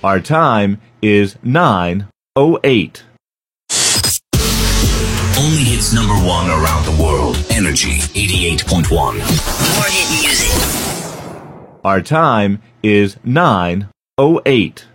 Our time is 9:08. Only hits number one around the world. Energy 88.1. More hit music. Our time is 9:08.